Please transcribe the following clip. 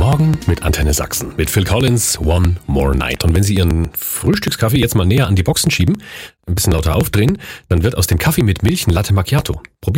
Morgen mit Antenne Sachsen. Mit Phil Collins, One More Night. Und wenn Sie Ihren Frühstückskaffee jetzt mal näher an die Boxen schieben, ein bisschen lauter aufdrehen, dann wird aus dem Kaffee mit Milch ein Latte Macchiato. Probieren